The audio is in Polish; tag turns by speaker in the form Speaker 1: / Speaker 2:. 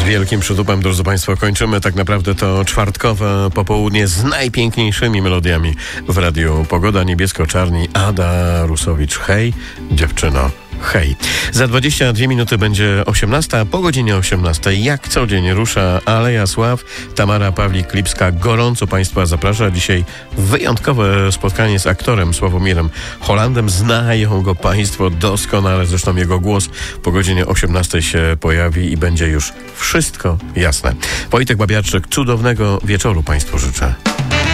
Speaker 1: Wielkim przytupem, drodzy Państwo, kończymy tak naprawdę to czwartkowe popołudnie z najpiękniejszymi melodiami w Radiu Pogoda. Niebiesko-czarni, Ada Rusowicz. Hej, dziewczyno. Hej. Za 22 minuty będzie 18, po godzinie 18 jak co dzień rusza Aleja Sław. Tamara Pawlik-Lipska gorąco Państwa zaprasza. Dzisiaj wyjątkowe spotkanie z aktorem Sławomirem Holandem. Znają go Państwo doskonale, zresztą jego głos po godzinie 18 się pojawi i będzie już wszystko jasne. Wojtek Babiarczyk, cudownego wieczoru Państwu życzę.